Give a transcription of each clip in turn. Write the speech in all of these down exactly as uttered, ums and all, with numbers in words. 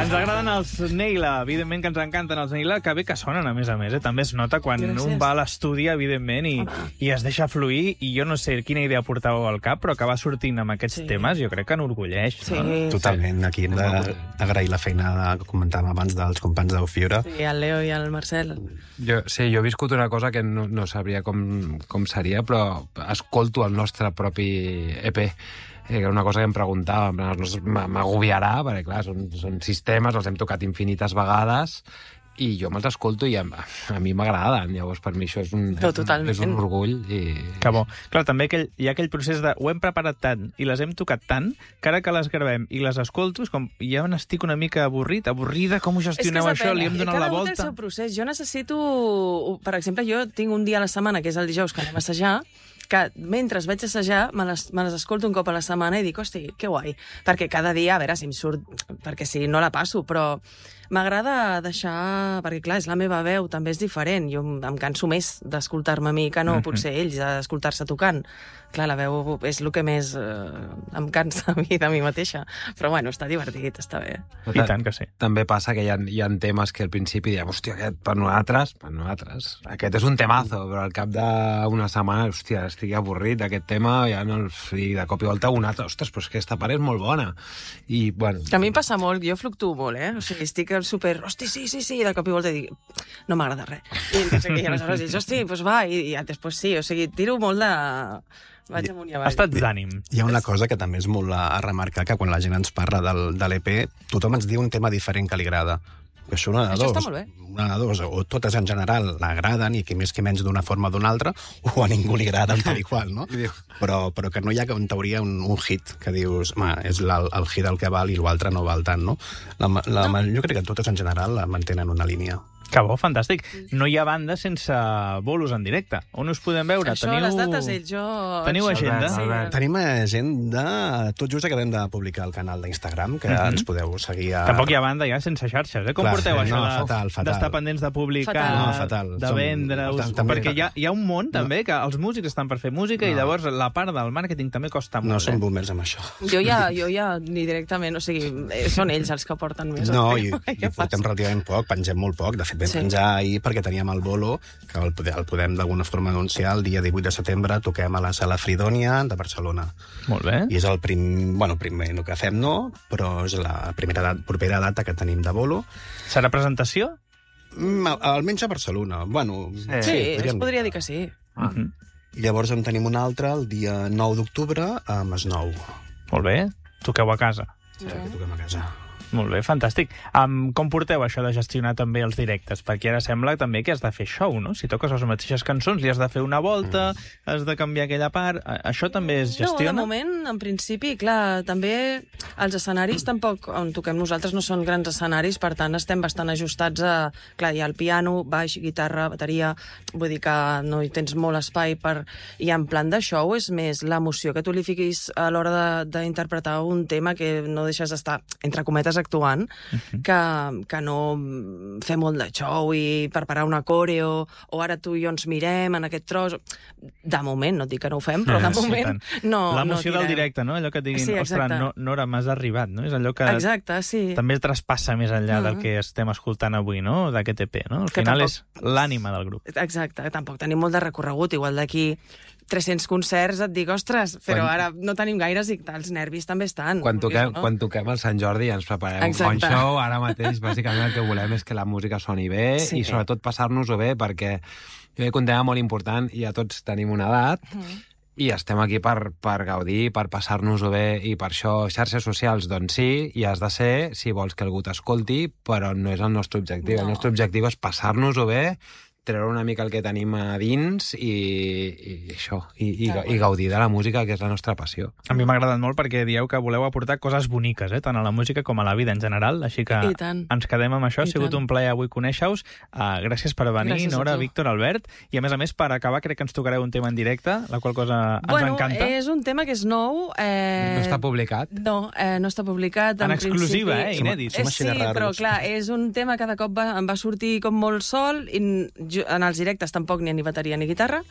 Ens agraden els Neila, evidentment que ens encanten els Neila, que bé que sonen, a més a més, eh? També es nota quan Gràcies. un va a l'estudi, evidentment, i, i es deixa fluir, i jo no sé quina idea portàveu al cap, però que va sortint amb aquests sí. temes, jo crec que enorgulleix. Sí. No? Totalment, aquí hem d'agrair la feina que comentàvem abans dels companys d'Eufiora. Sí, el Leo i el Marcel. Jo, sí, jo he viscut una cosa que no, no sabria com, com seria, però escolto el nostre propi E P. Era una cosa que em preguntava, m'agobiarà, perquè clar, són, són sistemes, els hem tocat infinites vegades, i jo me'ls escolto i a, a mi m'agraden. Llavors, per mi això és un, no, és un orgull. I... Que bo. Clar, també aquell, hi ha aquell procés de ho hem preparat tant i les hem tocat tant que ara que les gravem i les escolto, com ja n'estic una mica avorrit, avorrida, com ho gestioneu és que això, li hem donat la volta. Cada un té el seu procés. Jo necessito... Per exemple, jo tinc un dia a la setmana, que és el dijous, que anem a assajar, que mentre vaig assajar me les, me les escolto un cop a la setmana i dic, hosti, que guai. Perquè cada dia, a veure si em surt... Perquè si no la passo, però m'agrada deixar... Perquè, clar, és la meva veu, també és diferent. Jo em canso més d'escoltar-me a mi que no Mm-hmm. potser ells, d'escoltar-se tocant. Clar, la veu és el que més eh, em cansa a mi de mi mateixa. Però, bueno, està divertit, està bé. I tant que sí. També passa que hi ha, hi ha temes que al principi diem, hòstia, aquest per nosaltres, per nosaltres, aquest és un temazo, però al cap d'una setmana, hòstia, estic avorrit d'aquest tema, ja no, i de cop i volta un altre, ostres, però és que aquesta part és molt bona. I, bueno... A mi em passa molt, jo fluctuo molt, eh? O sigui, estic super, hosti, sí, sí, sí, i de cop i volta dic, no m'agrada res. I, no sé què, i aleshores dic, hosti, doncs va, i, i després sí, o sigui, tiro molt de... Vaig amunt i avall. Estats d'ànim. Hi ha una cosa que també és molt a, a remarcar, que quan la gent ens parla del, de l'E P, tothom ens diu un tema diferent que li agrada. Que això una de Això dos. està molt bé. Una de dos. O totes en general l'agraden, i qui més que menys d'una forma o d'una altra, o a ningú li agraden tal i qual, no? Però, però que no hi ha, en teoria, un, un hit que dius, ma, és la, el hit el que val i l'altre no val tant, no? La, la, no. Jo crec que totes en general mantenen una línia. Que bo, fantàstic. No hi ha banda sense bolos en directe. On us podem veure? Això, Teniu... les dates, ells, jo... Teniu agenda? Sí. Tenim agenda, tot just acabem de publicar el canal d'Instagram, que mm-hmm. ens podeu seguir a... Tampoc hi ha banda ja sense xarxes, eh? Com Clar, porteu no, això fatal, fatal. d'estar pendents de publicar, fatal. No, fatal. de Som... vendre-us... També... Perquè hi ha, hi ha un món, també, que els músics estan per fer música no. i llavors la part del màrqueting també costa molt. No som eh? boomers amb això. Jo ja, jo ja ni directament, o sigui, són ells els que porten més. No, i, i portem relativament poc, pengem molt poc. De fet, vam sí. penjar ahir perquè teníem el bolo, que el, el podem d'alguna forma anunciar, el dia divuit de setembre toquem a la Sala Fridònia de Barcelona. Molt bé. I és el prim... Bueno, primer no que fem, no, però és la primera dat, propera data que tenim de bolo. Serà presentació? Mm, almenys a Barcelona. Bueno, sí, sí es podria dir que sí. Ah. Uh-huh. I llavors en tenim un altre el dia nou d'octubre a Masnou. Molt bé. Toqueu a casa. Sí, que toquem a casa. Molt bé, fantàstic. Um, com porteu això de gestionar també els directes? Perquè ara sembla també que has de fer show, no? Si toques les mateixes cançons, li has de fer una volta, mm. has de canviar aquella part... Això també es gestiona? No, de moment, en principi, clar, també els escenaris tampoc, on toquem nosaltres, no són grans escenaris, per tant, estem bastant ajustats a... Clar, hi ha el piano, baix, guitarra, bateria... Vull dir que no hi tens molt espai per... I en plan de show és més l'emoció que tu li fiquis a l'hora d'interpretar un tema que no deixes d'estar, entre cometes, actuant, uh-huh. que, que no fer molt de show i preparar una coreo, o ara tu i jo ens mirem en aquest tros... De moment, no et dic que no ho fem, però de sí, moment no l'emoció no del directe, no? Allò que et diguin, sí, ostres, no, Nora, m'has arribat, no? És allò que exacte, sí. també traspassa més enllà uh-huh. del que estem escoltant avui, no? D'aquest E P, no? Al que final tampoc... és l'ànima del grup. Exacte, tampoc tenim molt de recorregut, igual d'aquí tres-cents concerts et dic, ostres, però quan... ara no tenim gaires i els nervis també estan. Quan toquem, no? quan toquem el Sant Jordi ens preparem Exacte. un bon show, ara mateix bàsicament el que volem és que la música soni bé sí. i sobretot passar-nos-ho bé, perquè jo crec que un tema molt important, i ja tots tenim una edat, mm. i estem aquí per, per gaudir, per passar-nos-ho bé, i per això xarxes socials, doncs sí, i has de ser, si vols que algú t'escolti, però no és el nostre objectiu. No. El nostre objectiu és passar-nos-ho bé, treure una mica el que tenim a dins i, i això, i, i, i gaudir de la música, que és la nostra passió. A mi m'ha agradat molt perquè dieu que voleu aportar coses boniques, eh? Tant a la música com a la vida en general, així que ens quedem amb això. Ha sigut un plaer avui conèixer-vos. Uh, gràcies per venir, gràcies Nora, Víctor, Albert, i a més a més, per acabar, crec que ens tocareu un tema en directe, la qual cosa ens bueno, encanta. És un tema que és nou. Eh... No està publicat? No, eh, no està publicat. En, en exclusiva, eh? Inèdit. Eh, sí, però clar, és un tema que de cop va, em va sortir com molt sol, i en els directes tampoc n'hi ha ni bateria ni guitarra,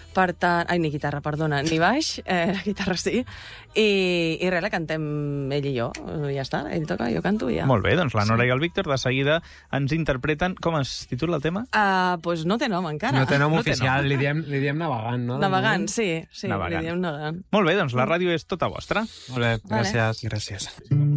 Per tant... Ai, ni guitarra, perdona, ni baix, eh, la guitarra sí. I, i res, la cantem ell i jo. Ja està, ell toca, jo canto i ja. Molt bé, doncs la Nora sí. i el Víctor de seguida ens interpreten... Com es titula el tema? Uh, pues no té nom encara. No té nom no oficial, té nom. Li, diem, li diem navegant, no? Navegant, sí, sí, navegant. li diem navegant. Molt bé, doncs la ràdio és tota vostra. Molt bé, gràcies. Vale. Gràcies.